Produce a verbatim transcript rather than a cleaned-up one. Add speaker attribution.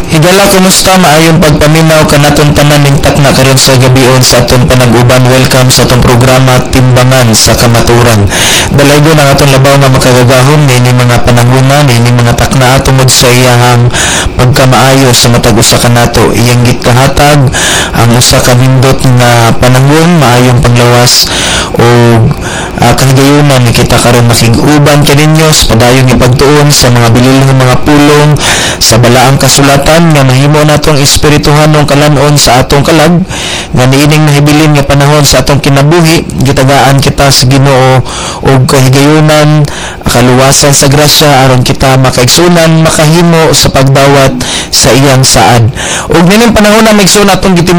Speaker 1: Higala, kumusta? Maayong pagpaminaw kanaton tanan ning takna karon sa gabion sa aton panag-uban. Welcome sa atong programa Timbangan sa Kamaturan. Dalaygo na aton labaw nga makagagahom nini mga pananguna, nini mga takna tungod sa iyang pagkamaayo sa matag usa kanato. Iyang gikahatag ang usa ka nindot nga panangon, maayong panglawas o uh, kahigayunan ni kita karon makig-uban kaninyo sa padayong ipagtuon sa mga bililhong mga pulong sa balaang kasulatan nga mahimo natong espirituhanong kalanon sa atong kalag nga niining nahibilin nga panahon sa atong kinabuhi. Gitagaan kita sa Ginoo og kahigayunan, kaluwasan sa grasya aron kita makaigsunan makahimo sa pagdawat sa iyang saad. Og nining panahon na maigsuon atong